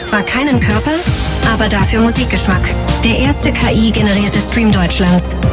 zwar keinen Körper, aber dafür Musikgeschmack. Der erste KI-generierte Stream Deutschlands.